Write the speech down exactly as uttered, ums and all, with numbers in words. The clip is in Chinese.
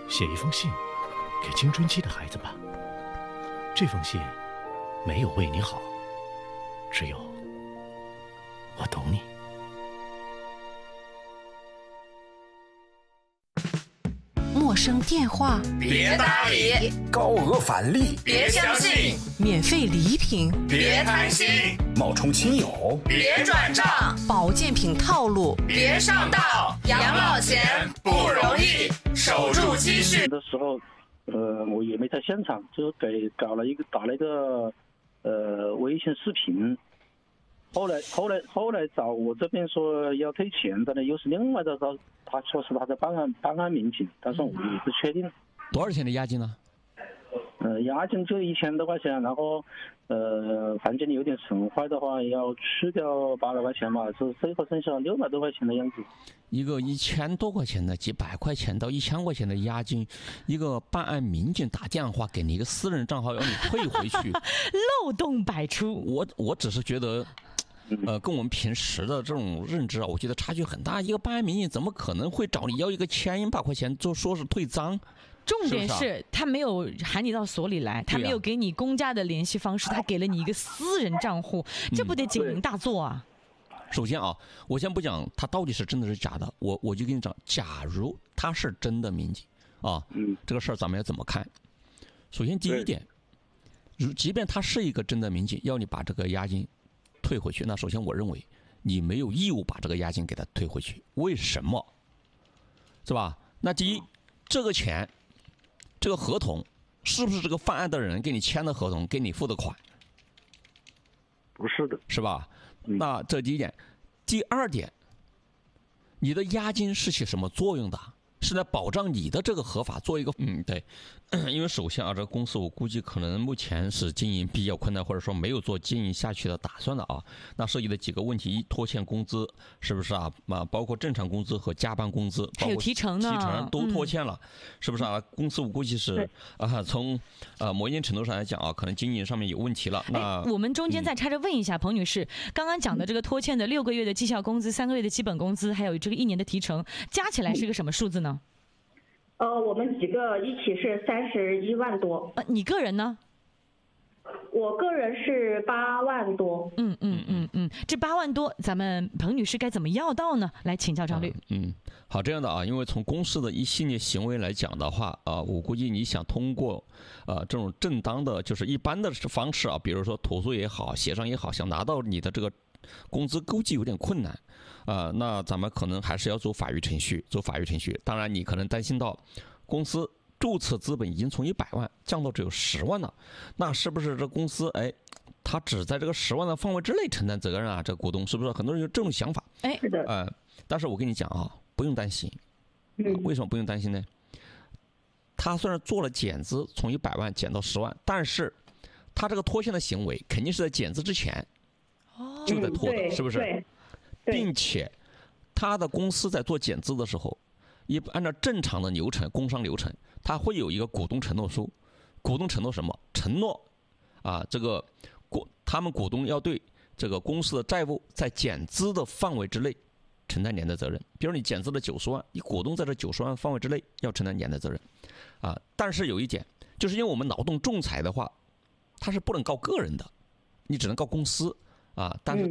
写一封信给青春期的孩子吧。这封信没有为你好，只有我懂你。 陌生电话别搭理， 高额返利别相信， 免费礼品别贪心， 冒充亲友别转账， 保健品套路别上当。养老钱不容易，守住积蓄的时候，呃，我也没在现场，就给搞了一个打了一个呃微信视频。后来后来后来找我这边说要退钱的呢，又是另外的找他说是他在办案办案民警，但是我也不确定。 多少钱的押金呢？ 呃，押金就一千多块钱，然后呃房间里有点损坏的话要去掉八百块钱嘛，就最后剩下六百多块钱的样子。 一个一千多块钱的几百块钱到一千块钱的押金，一个办案民警打电话给你一个私人账号要你退回去， 漏洞百出。 我我只是觉得。呃，跟我们平时的这种认知啊，我觉得差距很大。一个办案民警怎么可能会找你要一个千把块钱，就说是退赃？ 重点是， 是啊、 他没有喊你到所里来，他没有给你公家的联系方式，他给了你一个私人账户，这不得警铃大作啊！ 嗯、首先啊，我先不讲他到底是真的是假的，我我就跟你讲，假如他是真的民警啊， 嗯， 这个事儿咱们要怎么看？首先第一点，如即便他是一个真的民警，要你把这个押金退回去，那首先我认为你没有义务把这个押金给他退回去。为什么？是吧？那第一，这个钱，这个合同是不是这个犯案的人给你签的合同，给你付的款？ 不是的， 是吧？ 嗯、 那这第一点。第二点，你的押金是起什么作用的？是来保障你的这个合法做一个嗯对，因为首先啊，这个公司我估计可能目前是经营比较困难，或者说没有做经营下去的打算的啊。那涉及的几个问题：一，拖欠工资是不是啊？啊，包括正常工资和加班工资， 还有提成呢， 提成都拖欠了，嗯、是不是啊？公司我估计是啊，从呃某一定程度上来讲啊，可能经营上面有问题了。那我们中间再插着问一下，彭女士，刚刚讲的这个拖欠的六个月的绩效工资、三个月的基本工资，还有这个一年的提成，加起来是个什么数字呢？ 呃，我们几个一起是三十一万多。 呃，你个人呢？ 我个人是八万多。 嗯嗯嗯嗯，这八万多，咱们彭女士该怎么要到呢？来请教张律。 嗯，嗯好，这样的啊，因为从公司的一系列行为来讲的话啊，我估计你想通过呃这种正当的，就是一般的方式啊，比如说投诉也好，协商也好，想拿到你的这个工资，估计有点困难。啊、呃，那咱们可能还是要走法律程序，走法律程序。当然，你可能担心到，公司注册资本已经从一百万降到只有十万了，那是不是这公司哎，他只在这个十万的范围之内承担责任啊？这股东是不是很多人有这种想法？ 哎， 是的。 呃，但是我跟你讲啊，不用担心。 嗯。 为什么不用担心呢？他虽然做了减资，从一百万减到十万，但是他这个拖欠的行为肯定是在减资之前就在拖的， 嗯、 是不是？ 对。 并且，他的公司在做减资的时候，一按照正常的流程，工商流程，他会有一个股东承诺书。股东承诺什么？承诺啊，这个股他们股东要对这个公司的债务在减资的范围之内承担连带责任。比如你减资了九十万，你股东在这九十万范围之内要承担连带责任。啊，但是有一点，就是因为我们劳动仲裁的话，他是不能告个人的，你只能告公司啊，但是。